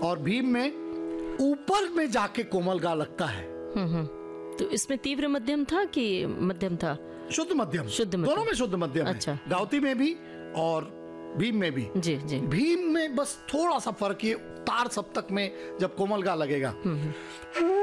और भीम में ऊपर में जाके कोमल गा लगता है। तो इसमें तीव्र मध्यम था कि मध्यम था? शुद्ध मध्यम, दोनों में शुद्ध मध्यम अच्छा। है, गाउती में भी और भीम में भी। जी जी। भीम में बस थोड़ा सा फर्क है, तार सप्तक में जब कोमल गा लगेगा